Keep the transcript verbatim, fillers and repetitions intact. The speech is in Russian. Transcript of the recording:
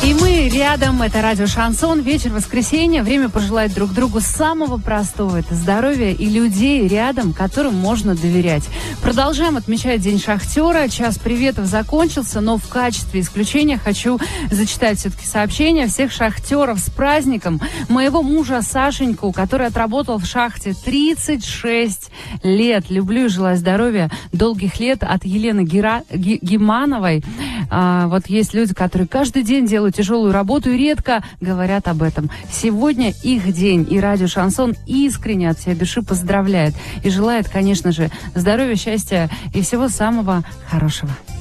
И мы рядом, это радио «Шансон», вечер воскресенья, время пожелать друг другу самого простого, это здоровья и людей рядом, которым можно доверять. Продолжаем отмечать День шахтера, час приветов закончился, но в качестве исключения хочу зачитать все-таки сообщения всех шахтеров с праздником. Моего мужа Сашеньку, который отработал в шахте тридцать шесть лет. Люблю и желаю здоровья, долгих лет от Елены Гера... Г... Гимановой. А, вот есть люди, которые каждый день делают тяжелую работу и редко говорят об этом. Сегодня их день, и радио «Шансон» искренне от всей души поздравляет и желает, конечно же, здоровья, счастья и всего самого хорошего.